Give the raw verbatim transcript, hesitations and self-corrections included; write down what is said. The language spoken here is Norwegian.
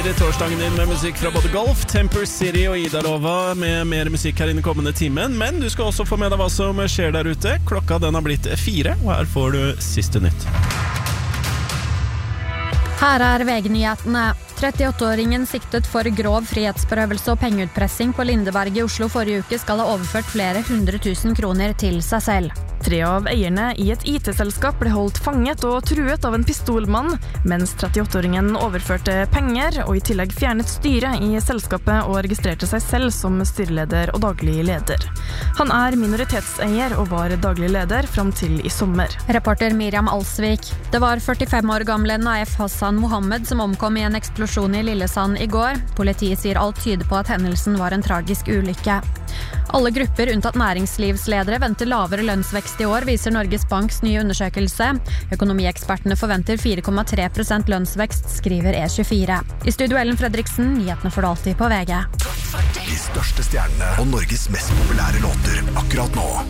Torsdagen din med musikk fra både Golf, Temper City og Ida Lova med mer musikk her inne kommende timen. Men du skal også få med deg hva som skjer der ute. Klokka den har blitt fire, og her får du siste nytt. Her er V G-nyhetene. trettiåtte-åringen siktet for grov frihetsberøvelse og pengeutpressing på Lindeberg i Oslo forrige uke skal ha overført flere hundre tusen kroner til seg selv. Tre av eierne i et I T-selskap ble holdt fanget og truet av en pistolmann, mens trettiåtte-åringen overførte penger og i tillegg fjernet styret i selskapet og registrerte seg selv som styreleder og daglig leder. Han er minoritetseier og var daglig leder frem til i sommer. Reporter Miriam Alsvik. Det var førtifem år gamle Naif Hassan Mohammed som omkom i en eksplosjon i Lillesand i går. Politiet sier alt tyder på at hendelsen var en tragisk ulykke. Alle grupper unntatt næringslivsledere venter lavere lønnsvekst i år, viser Norges Banks nye undersøkelse. Økonomiekspertene forventer fire komma tre prosent lønnsvekst, skriver E tjuefire. I studio Ellen Fredriksen, nyhetene får du alltid på V G. De største stjernene og Norges mest populære låter akkurat nå.